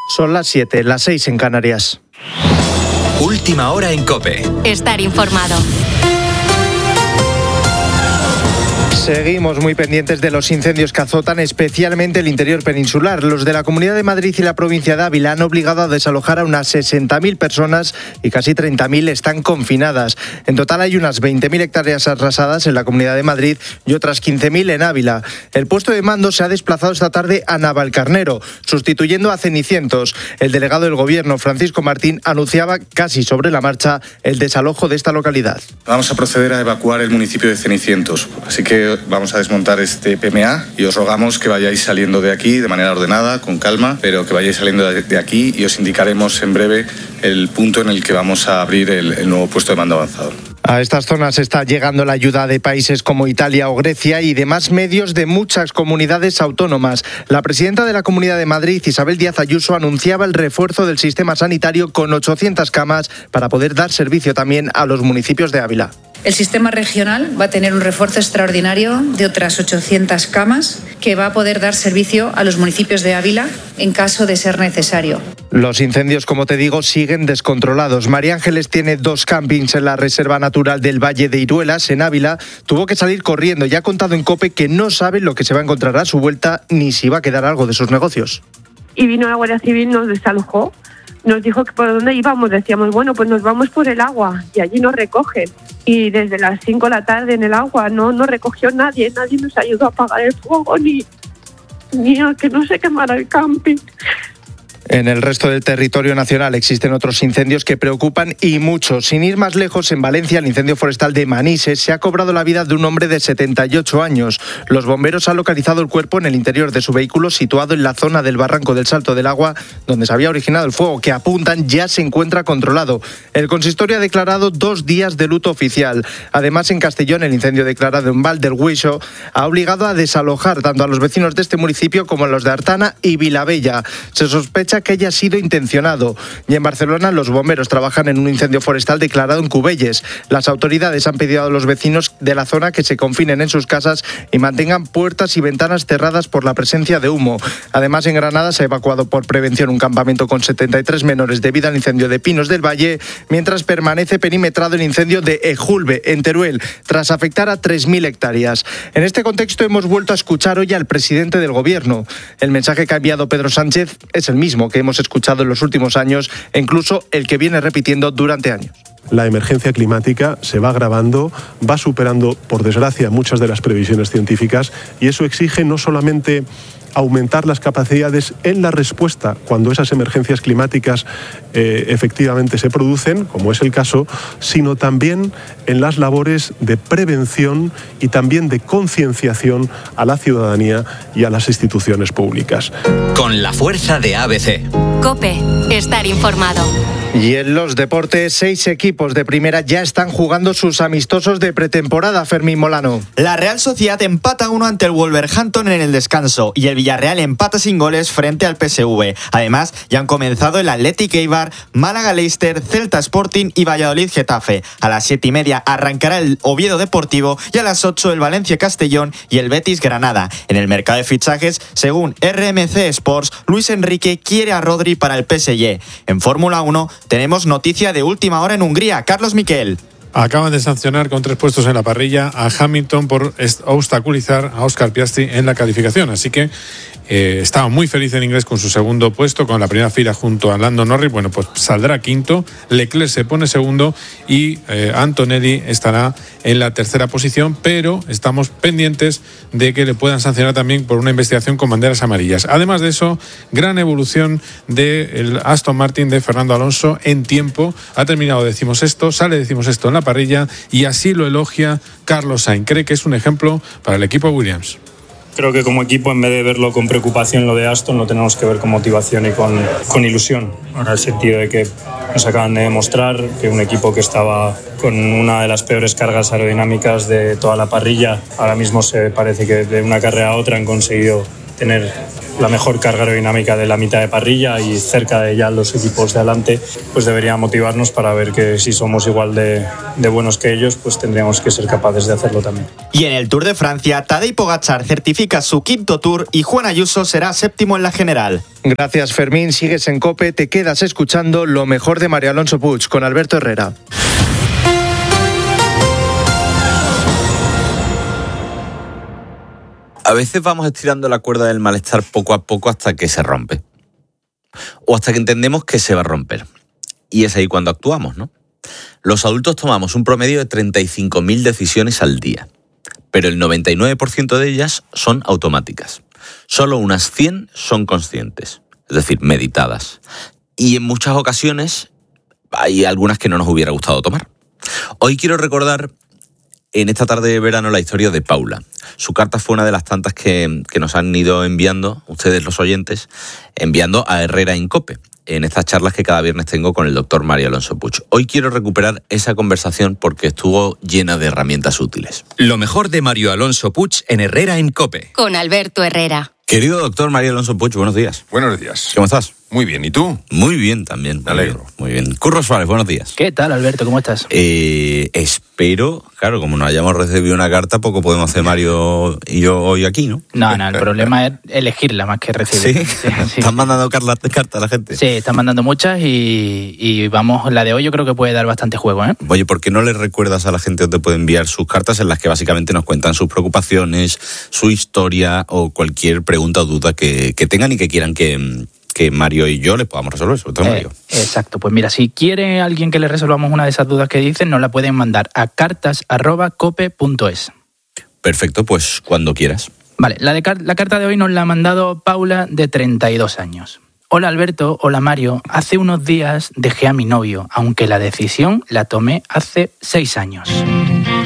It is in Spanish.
Son las 7, las 6 en Canarias. Última hora en COPE. Estar informado. Seguimos muy pendientes de los incendios que azotan especialmente el interior peninsular. Los de la Comunidad de Madrid y la provincia de Ávila han obligado a desalojar a unas 60.000 personas y casi 30.000 están confinadas. En total hay unas 20.000 hectáreas arrasadas en la Comunidad de Madrid y otras 15.000 en Ávila. El puesto de mando se ha desplazado esta tarde a Navalcarnero, sustituyendo a Cenicientos. El delegado del Gobierno, Francisco Martín, anunciaba casi sobre la marcha el desalojo de esta localidad. Vamos a proceder a evacuar el municipio de Cenicientos, así que vamos a desmontar este PMA y os rogamos que vayáis saliendo de aquí de manera ordenada, con calma, pero que vayáis saliendo de aquí y os indicaremos en breve el punto en el que vamos a abrir el nuevo puesto de mando avanzado. A estas zonas está llegando la ayuda de países como Italia o Grecia y demás medios de muchas comunidades autónomas. La presidenta de la Comunidad de Madrid, Isabel Díaz Ayuso, anunciaba el refuerzo del sistema sanitario con 800 camas para poder dar servicio también a los municipios de Ávila. El sistema regional va a tener un refuerzo extraordinario de otras 800 camas que va a poder dar servicio a los municipios de Ávila en caso de ser necesario. Los incendios, como te digo, siguen descontrolados. María Ángeles tiene 2 campings en la Reserva Natural del Valle de Iruelas, en Ávila. Tuvo que salir corriendo y ha contado en COPE que no sabe lo que se va a encontrar a su vuelta ni si va a quedar algo de sus negocios. Y vino la Guardia Civil, nos desalojó. Nos dijo que por dónde íbamos, decíamos, bueno, pues nos vamos por el agua y allí nos recogen. Y desde las 5 de la tarde en el agua no recogió nadie nos ayudó a apagar el fuego ni a que no se quemara el camping. En el resto del territorio nacional existen otros incendios que preocupan y mucho. Sin ir más lejos, en Valencia, el incendio forestal de Manises se ha cobrado la vida de un hombre de 78 años. Los bomberos han localizado el cuerpo en el interior de su vehículo situado en la zona del barranco del Salto del Agua, donde se había originado el fuego, que apuntan ya se encuentra controlado. El consistorio ha declarado 2 días de luto oficial. Además, en Castellón, el incendio declarado en Val del Huiso ha obligado a desalojar tanto a los vecinos de este municipio como a los de Artana y Vilabella. Se sospecha que haya sido intencionado. Y en Barcelona, los bomberos trabajan en un incendio forestal declarado en Cubelles. Las autoridades han pedido a los vecinos de la zona que se confinen en sus casas y mantengan puertas y ventanas cerradas por la presencia de humo. Además, en Granada se ha evacuado por prevención un campamento con 73 menores debido al incendio de Pinos del Valle, mientras permanece perimetrado el incendio de Ejulbe, en Teruel, tras afectar a 3.000 hectáreas. En este contexto hemos vuelto a escuchar hoy al presidente del Gobierno. El mensaje que ha enviado Pedro Sánchez es el mismo que hemos escuchado en los últimos años e incluso el que viene repitiendo durante años. La emergencia climática se va agravando, va superando, por desgracia, muchas de las previsiones científicas y eso exige no solamente aumentar las capacidades en la respuesta cuando esas emergencias climáticas efectivamente se producen, como es el caso, sino también en las labores de prevención y también de concienciación a la ciudadanía y a las instituciones públicas. Con la fuerza de ABC. COPE, estar informado. Y en los deportes, 6 equipos de primera ya están jugando sus amistosos de pretemporada, Fermín Molano. La Real Sociedad empata 1 ante el Wolverhampton en el descanso y el Villarreal empata sin goles frente al PSV. Además, ya han comenzado el Athletic Eibar, Málaga Leicester, Celta Sporting y Valladolid Getafe. A las 7:30 arrancará el Oviedo Deportivo y a las 8 el Valencia Castellón y el Betis Granada. En el mercado de fichajes, según RMC Sports, Luis Enrique quiere a Rodri para el PSG. En Fórmula 1 tenemos noticia de última hora en Hungría. Carlos Miquel. Acaban de sancionar con 3 puestos en la parrilla a Hamilton por obstaculizar a Oscar Piastri en la calificación. Así que estaba muy feliz en inglés con su segundo puesto, con la primera fila junto a Lando Norris. Bueno, pues saldrá quinto, Leclerc se pone segundo y Antonelli estará en la tercera posición, pero estamos pendientes de que le puedan sancionar también por una investigación con banderas amarillas. Además de eso, gran evolución del Aston Martin de Fernando Alonso en tiempo. Ha terminado sale decimosexto en la parrilla y así lo elogia Carlos Sainz. Cree que es un ejemplo para el equipo Williams. Creo que como equipo, en vez de verlo con preocupación lo de Aston, lo tenemos que ver con motivación y con ilusión. En el sentido de que nos acaban de demostrar que un equipo que estaba con una de las peores cargas aerodinámicas de toda la parrilla, ahora mismo se parece que de una carrera a otra han conseguido tener la mejor carga aerodinámica de la mitad de parrilla y cerca de ya los equipos de adelante, pues debería motivarnos para ver que si somos igual de buenos que ellos, pues tendríamos que ser capaces de hacerlo también. Y en el Tour de Francia, Tadej Pogačar certifica su 5º Tour y Juan Ayuso será 7º en la general. Gracias, Fermín. Sigues en COPE, te quedas escuchando lo mejor de Mario Alonso Puig con Alberto Herrera. A veces vamos estirando la cuerda del malestar poco a poco hasta que se rompe. O hasta que entendemos que se va a romper. Y es ahí cuando actuamos, ¿no? Los adultos tomamos un promedio de 35.000 decisiones al día. Pero el 99% de ellas son automáticas. Solo unas 100 son conscientes, es decir, meditadas. Y en muchas ocasiones hay algunas que no nos hubiera gustado tomar. Hoy quiero recordar en esta tarde de verano la historia de Paula. Su carta fue una de las tantas que nos han ido enviando, ustedes los oyentes, enviando a Herrera en COPE, en estas charlas que cada viernes tengo con el doctor Mario Alonso Puig. Hoy quiero recuperar esa conversación porque estuvo llena de herramientas útiles. Lo mejor de Mario Alonso Puig en Herrera en COPE. Con Alberto Herrera. Querido doctor Mario Alonso Puig, buenos días. Buenos días. ¿Cómo estás? Muy bien, ¿y tú? Muy bien también. Me alegro. Muy bien. Curro Suárez, buenos días. ¿Qué tal, Alberto? ¿Cómo estás? Espero, claro, como no hayamos recibido una carta, poco podemos hacer Mario y yo hoy aquí, ¿no? No, el problema es elegirla más que recibirla. ¿Sí? ¿Están mandando cartas a la gente? Sí, están mandando muchas y vamos, la de hoy yo creo que puede dar bastante juego, ¿eh? Oye, ¿por qué no le recuerdas a la gente dónde puede enviar sus cartas en las que básicamente nos cuentan sus preocupaciones, su historia o cualquier pregunta o duda que tengan y que quieran que Mario y yo les podamos resolver, sobre todo Mario? Exacto, pues mira, si quiere alguien que le resolvamos una de esas dudas que dicen, nos la pueden mandar a cartas@cope.es. Perfecto, pues cuando quieras. Vale, la carta de hoy nos la ha mandado Paula, de 32 años. Hola Alberto, hola Mario, hace unos días dejé a mi novio, aunque la decisión la tomé hace 6 años.